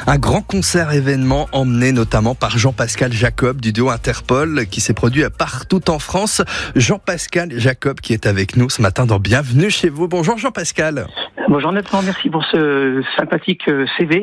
Un grand concert événement emmené notamment par Jean-Pascal Jacob du duo Interpol qui s'est produit partout en France. Jean-Pascal Jacob qui est avec nous ce matin dans Bienvenue chez vous. Bonjour Jean-Pascal. Bonjour Nathan, merci pour ce sympathique CV.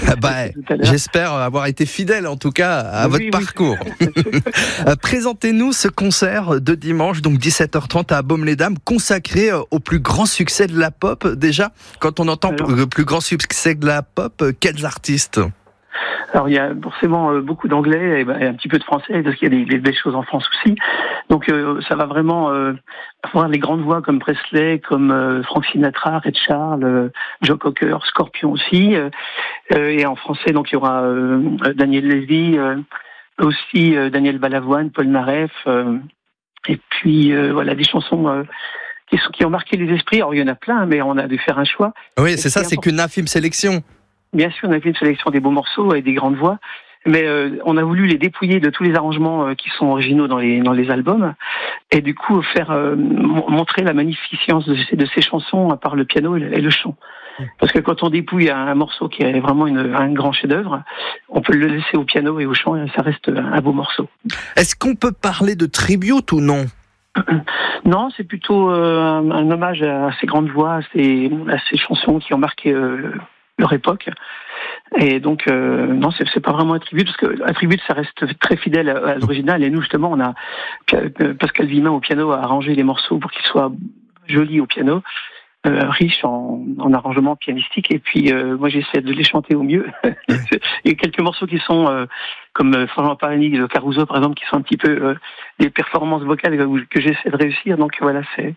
J'espère avoir été fidèle en tout cas à votre parcours. Présentez-nous ce concert de dimanche, donc 17h30 à Baume-les-Dames, consacré au plus grand succès de la pop. Déjà, quand on entend le plus grand succès de la pop, quels artistes ? Alors il y a forcément beaucoup d'anglais et un petit peu de français parce qu'il y a des belles choses en France aussi. Donc ça va vraiment avoir les grandes voix comme Presley, comme Frank Sinatra, Ray Charles, Joe Cocker, Scorpion aussi. Et en français donc il y aura Daniel Lévy, aussi Daniel Balavoine, Paul Naref. Et puis voilà des chansons qui ont marqué les esprits. Alors il y en a plein, mais on a dû faire un choix. Oui, c'est ça, c'est qu'une infime sélection. Bien sûr, on a fait une sélection des beaux morceaux et des grandes voix, mais on a voulu les dépouiller de tous les arrangements qui sont originaux dans les albums, et du coup faire montrer la magnificence de ces chansons par le piano et le chant. Parce que quand on dépouille un morceau qui est vraiment un grand chef-d'œuvre, on peut le laisser au piano et au chant, et ça reste un beau morceau. Est-ce qu'on peut parler de tribute ou non ? Non, c'est plutôt un hommage à ces grandes voix, à ces chansons qui ont marqué leur époque. Et donc non, c'est pas vraiment un tribut, parce que un tribut ça reste très fidèle à l'original, et nous justement on a Pascal Vimin au piano a arrangé les morceaux pour qu'ils soient jolis au piano, riches en arrangement pianistique, et puis moi j'essaie de les chanter au mieux. Il y a quelques morceaux qui sont comme Franchement Parani de Caruso par exemple, qui sont un petit peu des performances vocales que j'essaie de réussir. Donc voilà, c'est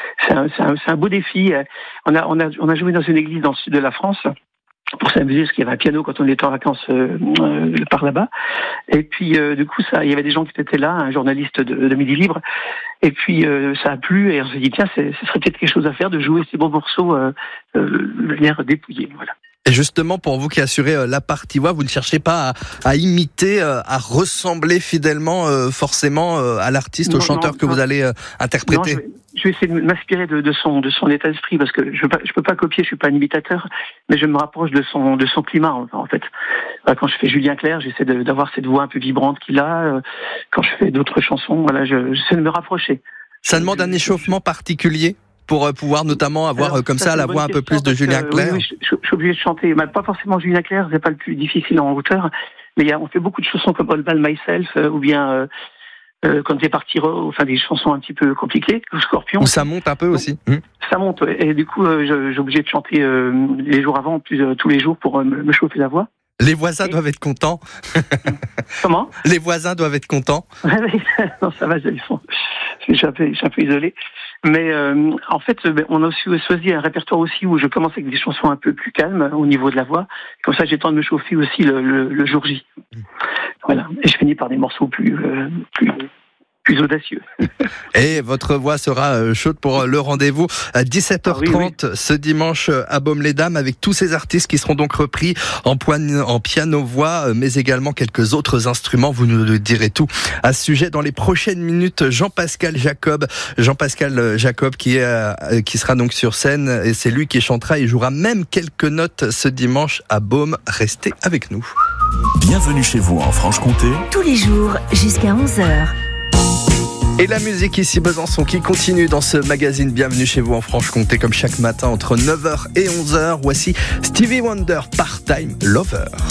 un beau défi. On a joué dans une église dans le sud de la France pour s'amuser, parce qu'il y avait un piano quand on était en vacances par là-bas. Et puis du coup il y avait des gens qui étaient là, un journaliste de Midi Libre. Et puis ça a plu, et on s'est dit tiens, ce serait peut-être quelque chose à faire, de jouer ces beaux morceaux de manière dépouillée. Voilà. Et justement, pour vous qui assurez la partie voix, vous ne cherchez pas à imiter, à ressembler fidèlement forcément à l'artiste, au chanteur que vous allez interpréter. Non, je vais essayer de m'inspirer de son état d'esprit, parce que je peux pas copier, je suis pas un imitateur, mais je me rapproche de son climat en fait. Quand je fais Julien Clerc, j'essaie d'avoir cette voix un peu vibrante qu'il a. Quand je fais d'autres chansons, voilà, j'essaie de me rapprocher. Ça demande un échauffement particulier pour pouvoir notamment avoir comme ça la voix un peu plus de Julien Clerc. Oui, je suis obligé de chanter, mais pas forcément Julien Clerc, c'est pas le plus difficile en hauteur, mais on fait beaucoup de chansons comme All By Myself, ou bien quand t'es parti, enfin des chansons un petit peu compliquées, ou Scorpion. Où ça monte un peu aussi. Ça monte, et du coup j'ai obligé de chanter les jours avant, tous les jours, pour me chauffer la voix. Les voisins doivent être contents. Comment ? Les voisins doivent être contents. Non, ça va, je suis un peu isolé. Mais en fait, on a aussi choisi un répertoire aussi où je commence avec des chansons un peu plus calmes au niveau de la voix. Comme ça, j'ai le temps de me chauffer aussi le jour J. Voilà. Et je finis par des morceaux plus audacieux. Et votre voix sera chaude pour le rendez-vous à 17h30 ce dimanche à Baume-les-Dames, avec tous ces artistes qui seront donc repris en piano-voix, mais également quelques autres instruments. Vous nous direz tout à ce sujet dans les prochaines minutes. Jean-Pascal Jacob qui sera donc sur scène, et c'est lui qui chantera et jouera même quelques notes ce dimanche à Baume. Restez avec nous. Bienvenue chez vous en Franche-Comté. Tous les jours jusqu'à 11h. Et la musique ici Besançon qui continue dans ce magazine Bienvenue chez vous en Franche-Comté, comme chaque matin entre 9h et 11h. Voici Stevie Wonder, Part-Time Lover.